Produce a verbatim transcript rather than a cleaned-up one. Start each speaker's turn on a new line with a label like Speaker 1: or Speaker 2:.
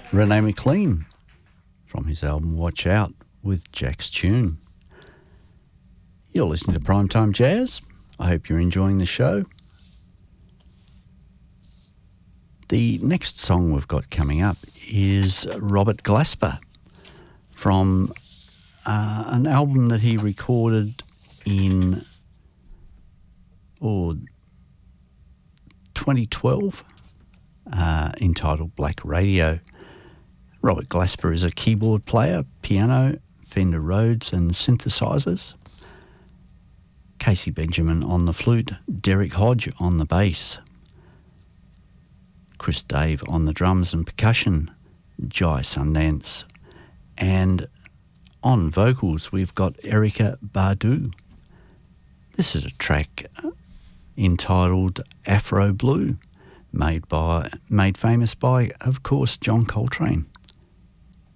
Speaker 1: Renee McLean from his album Watch Out with Jack's Tune. You're listening to Primetime Jazz. I hope you're enjoying the show. The next song we've got coming up is Robert Glasper from uh, an album that he recorded in oh, twenty twelve uh, entitled Black Radio. Robert Glasper is a keyboard player, piano, Fender Rhodes and synthesizers. Casey Benjamin on the flute, Derek Hodge on the bass, Chris Dave on the drums and percussion, Jai Sundance, and on vocals we've got Erica Badu. This is a track entitled Afro Blue, made by made famous by, of course, John Coltrane.